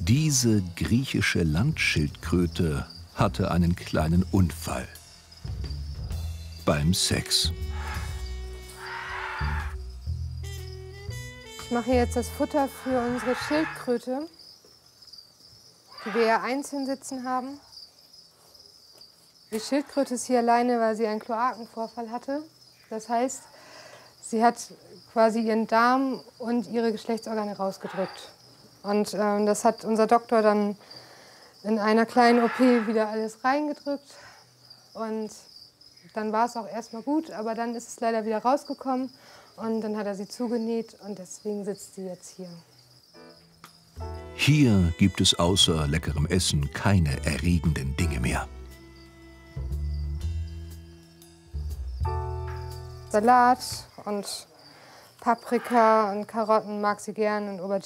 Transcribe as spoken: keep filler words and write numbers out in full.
Diese griechische Landschildkröte hatte einen kleinen Unfall. Beim Sex. Ich mache jetzt das Futter für unsere Schildkröte, die wir ja einzeln sitzen haben. Die Schildkröte ist hier alleine, weil sie einen Kloakenvorfall hatte. Das heißt, sie hat quasi ihren Darm und ihre Geschlechtsorgane rausgedrückt. Und ähm, das hat unser Doktor dann in einer kleinen O P wieder alles reingedrückt. Und dann war es auch erstmal gut, aber dann ist es leider wieder rausgekommen. Und dann hat er sie zugenäht und deswegen sitzt sie jetzt hier. Hier gibt es außer leckerem Essen keine erregenden Dinge mehr. Salat und Paprika und Karotten mag sie gern und Auberginen.